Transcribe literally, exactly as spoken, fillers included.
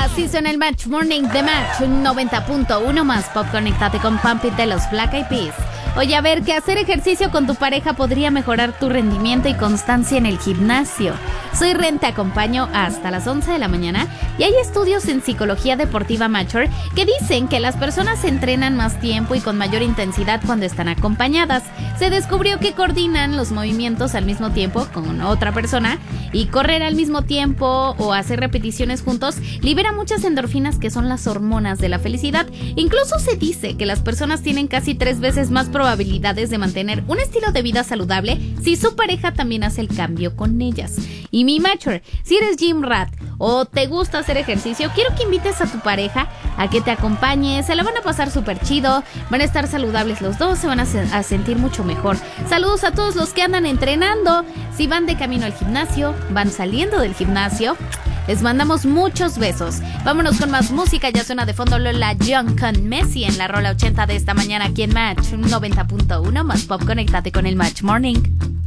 Así suena el Match Morning de Match noventa punto uno más pop. Conéctate con Pump It de los Black Eyed Peas. Oye, a ver, que hacer ejercicio con tu pareja podría mejorar tu rendimiento y constancia en el gimnasio. Soy Ren, te acompaño hasta las once de la mañana y hay estudios en psicología deportiva mature que dicen que las personas se entrenan más tiempo y con mayor intensidad cuando están acompañadas. Se descubrió que coordinan los movimientos al mismo tiempo con otra persona y correr al mismo tiempo o hacer repeticiones juntos libera muchas endorfinas, que son las hormonas de la felicidad. Incluso se dice que las personas tienen casi tres veces más probabilidades de mantener un estilo de vida saludable si su pareja también hace el cambio con ellas. Y mi matcher, si eres gym rat o te gusta hacer ejercicio, quiero que invites a tu pareja a que te acompañe. Se la van a pasar súper chido, van a estar saludables los dos, se van a, se- a sentir mucho mejor. Saludos a todos los que andan entrenando, si van de camino al gimnasio, van saliendo del gimnasio, les mandamos muchos besos. Vámonos con más música, ya suena de fondo Lola Young con Messi en la rola ochenta de esta mañana aquí en Match noventa punto uno más pop. Conéctate con el Match Morning.